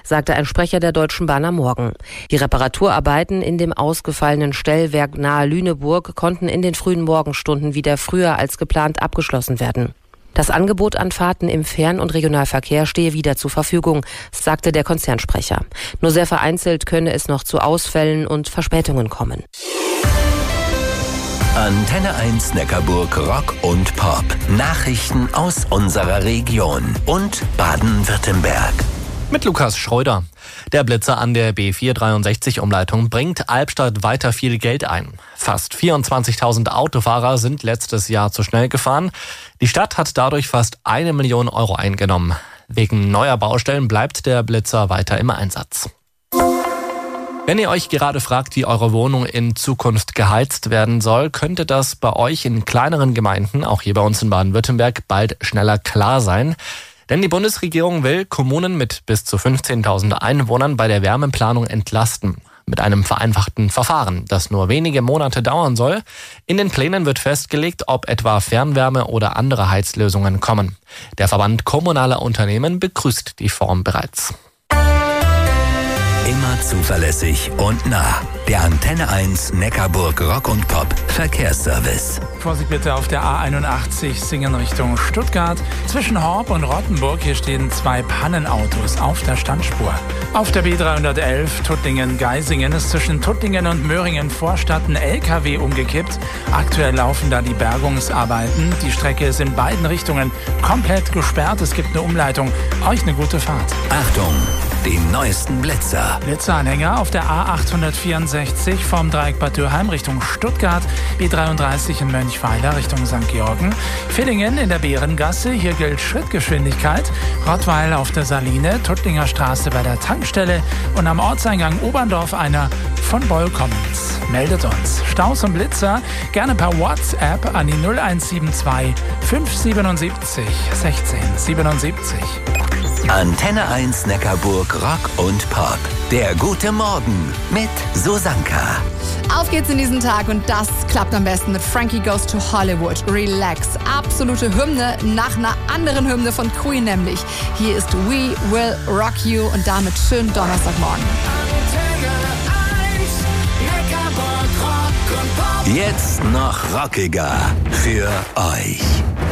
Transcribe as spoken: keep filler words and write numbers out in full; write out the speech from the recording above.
sagte ein Sprecher der Deutschen Bahn am Morgen. Die Reparaturarbeiten in dem ausgefallenen Stellwerk nahe Lüneburg konnten in den frühen Morgenstunden wieder früher als geplant abgeschlossen werden. Das Angebot an Fahrten im Fern- und Regionalverkehr stehe wieder zur Verfügung, sagte der Konzernsprecher. Nur sehr vereinzelt könne es noch zu Ausfällen und Verspätungen kommen. Antenne eins Neckarburg Rock und Pop. Nachrichten aus unserer Region und Baden-Württemberg. Mit Lukas Schröder. Der Blitzer an der B vierhundertdreiundsechzig-Umleitung bringt Albstadt weiter viel Geld ein. Fast vierundzwanzigtausend Autofahrer sind letztes Jahr zu schnell gefahren. Die Stadt hat dadurch fast eine Million Euro eingenommen. Wegen neuer Baustellen bleibt der Blitzer weiter im Einsatz. Wenn ihr euch gerade fragt, wie eure Wohnung in Zukunft geheizt werden soll, könnte das bei euch in kleineren Gemeinden, auch hier bei uns in Baden-Württemberg, bald schneller klar sein. Denn die Bundesregierung will Kommunen mit bis zu fünfzehntausend Einwohnern bei der Wärmeplanung entlasten. Mit einem vereinfachten Verfahren, das nur wenige Monate dauern soll. In den Plänen wird festgelegt, ob etwa Fernwärme oder andere Heizlösungen kommen. Der Verband kommunaler Unternehmen begrüßt die Form bereits. Immer zuverlässig und nah. Der Antenne eins Neckarburg Rock und Pop Verkehrsservice. Vorsicht bitte auf der A einundachtzig Singen Richtung Stuttgart. Zwischen Horb und Rottenburg, hier stehen zwei Pannenautos auf der Standspur. Auf der B dreihundertelf Tuttlingen-Geisingen ist zwischen Tuttlingen und Möhringen Vorstadt ein L K W umgekippt. Aktuell laufen da die Bergungsarbeiten. Die Strecke ist in beiden Richtungen komplett gesperrt. Es gibt eine Umleitung. Euch eine gute Fahrt. Achtung, die neuesten Blitzer. Blitzeranhänger auf der A achthundertvierundsechzig vom Dreieck Bad Dürheim Richtung Stuttgart, B dreiunddreißig in Mönchweiler Richtung Sankt Georgen, Villingen in der Bärengasse, hier gilt Schrittgeschwindigkeit, Rottweil auf der Saline, Tuttlinger Straße bei der Tankstelle und am Ortseingang Oberndorf einer von Boll Commons. Meldet uns. Staus und Blitzer gerne per WhatsApp an die null eins sieben zwei fünf siebenundsiebzig sechzehn siebenundsiebzig. Antenne eins Neckarburg Rock und Pop. Der gute Morgen mit Susanka. Auf geht's in diesen Tag und das klappt am besten mit Frankie Goes to Hollywood. Relax. Absolute Hymne nach einer anderen Hymne von Queen nämlich. Hier ist We Will Rock You und damit schönen Donnerstagmorgen. Jetzt noch rockiger für euch.